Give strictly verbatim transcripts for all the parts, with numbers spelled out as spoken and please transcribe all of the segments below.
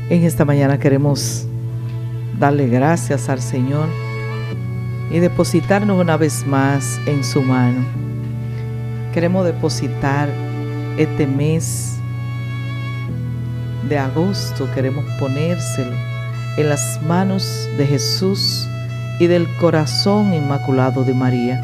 En esta mañana queremos darle gracias al Señor y depositarnos una vez más en su mano. Queremos depositar este mes de agosto, queremos ponérselo en las manos de Jesús y del corazón inmaculado de María.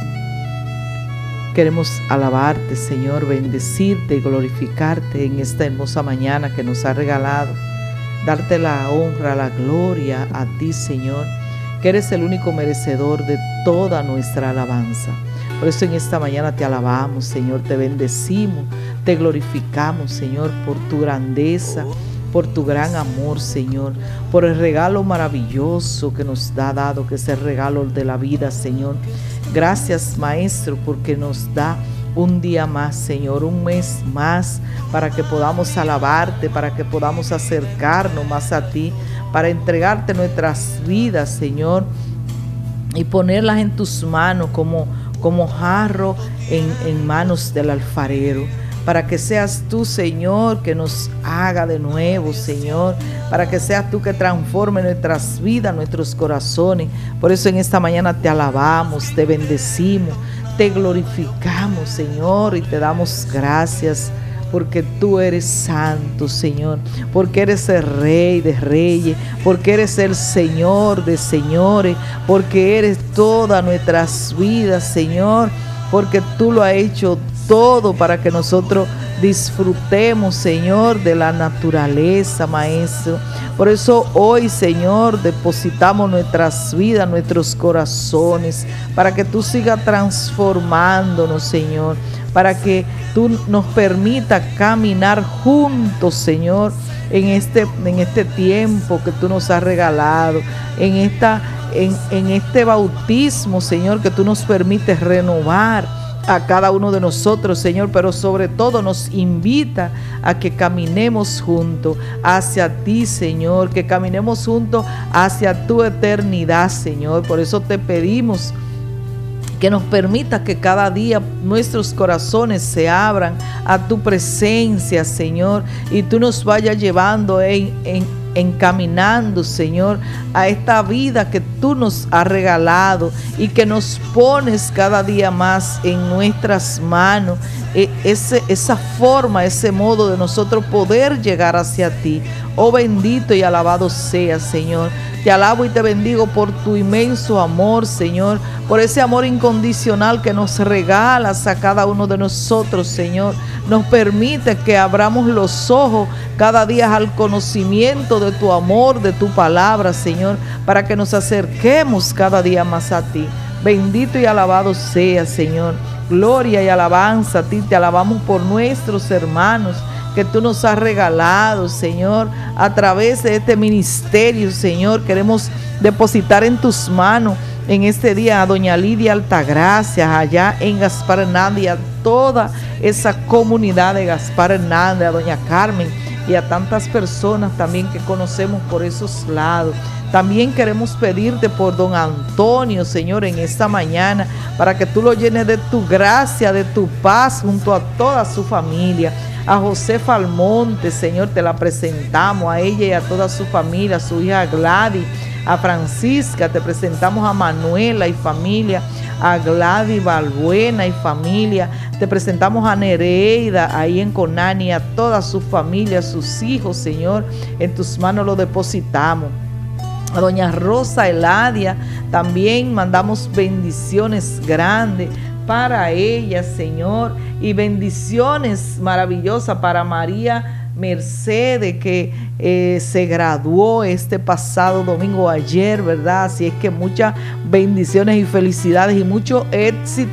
Queremos alabarte, Señor, bendecirte y glorificarte en esta hermosa mañana que nos ha regalado. Darte la honra, la gloria a ti, Señor, que eres el único merecedor de toda nuestra alabanza. Por eso en esta mañana te alabamos, Señor, te bendecimos, te glorificamos, Señor, por tu grandeza, por tu gran amor, Señor, por el regalo maravilloso que nos ha dado, que es el regalo de la vida, Señor. Gracias, Maestro, porque nos da un día más, Señor, un mes más, para que podamos alabarte, para que podamos acercarnos más a ti, para entregarte nuestras vidas, Señor, y ponerlas en tus manos como, como jarro en, en manos del alfarero, para que seas tú, Señor, que nos haga de nuevo, Señor, para que seas tú que transforme nuestras vidas, nuestros corazones. Por eso en esta mañana te alabamos, te bendecimos, te glorificamos, Señor, y te damos gracias porque tú eres santo, Señor, porque eres el Rey de reyes, porque eres el Señor de señores, porque eres todas nuestras vidas, Señor, porque tú lo has hecho todo para que nosotros disfrutemos, Señor, de la naturaleza, Maestro. Por eso hoy, Señor, depositamos nuestras vidas, nuestros corazones, para que tú sigas transformándonos, Señor, para que tú nos permitas caminar juntos, Señor, en este, en este tiempo que tú nos has regalado, en, esta, en, en este bautismo, Señor, que tú nos permites renovar a cada uno de nosotros, Señor, pero sobre todo nos invita a que caminemos juntos hacia ti, Señor, que caminemos juntos hacia tu eternidad, Señor. Por eso te pedimos que nos permita que cada día nuestros corazones se abran a tu presencia, Señor, y tú nos vayas llevando en, en encaminando, Señor, a esta vida que tú nos has regalado y que nos pones cada día más en nuestras manos, ese, esa forma, ese modo de nosotros poder llegar hacia ti. Oh, bendito y alabado seas, Señor. Te alabo y te bendigo por tu inmenso amor, Señor, por ese amor incondicional que nos regalas a cada uno de nosotros, Señor. Nos permite que abramos los ojos cada día al conocimiento de tu amor, de tu palabra, Señor, para que nos acerquemos cada día más a ti. Bendito y alabado seas, Señor. Gloria y alabanza a ti. Te alabamos por nuestros hermanos que tú nos has regalado, Señor, a través de este ministerio, Señor. Queremos depositar en tus manos en este día a doña Lidia Altagracia, allá en Gaspar Hernández, y a toda esa comunidad de Gaspar Hernández, a doña Carmen y a tantas personas también que conocemos por esos lados. También queremos pedirte por don Antonio, Señor, en esta mañana, para que tú lo llenes de tu gracia, de tu paz, junto a toda su familia. A Josefa Almonte, Señor, te la presentamos, a ella y a toda su familia, a su hija Gladys, a Francisca, te presentamos a Manuela y familia, a Gladys Balbuena y familia, te presentamos a Nereida ahí en Conani, a toda su familia, a sus hijos, Señor, en tus manos lo depositamos. A doña Rosa Eladia también mandamos bendiciones grandes para ella, Señor, y bendiciones maravillosas para María Mercedes, que eh, se graduó este pasado domingo, ayer, ¿verdad? Así es que muchas bendiciones y felicidades y mucho éxito